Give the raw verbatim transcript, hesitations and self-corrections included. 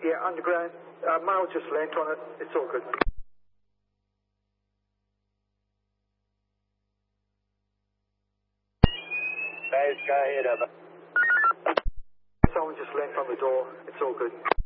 Yeah, underground. Uh, mail just lent on it. It's all good. Base, go ahead, over. Someone just lent on the door. It's all good.